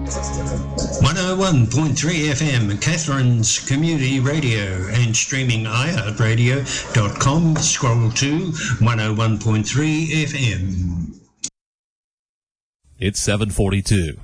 101.3 FM, Catherine's Community Radio, and streaming iHeartRadio.com. Scroll to 101.3 FM. It's 7:42.